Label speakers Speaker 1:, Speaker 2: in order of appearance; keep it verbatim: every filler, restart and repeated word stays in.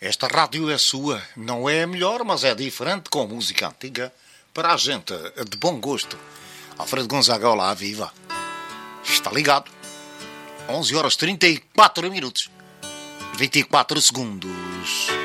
Speaker 1: Esta rádio é sua. Não é a melhor, mas é diferente, com música antiga para a gente de bom gosto. Alfredo Gonzaga, olá, viva. Está ligado. onze horas trinta e quatro minutos. vinte e quatro segundos.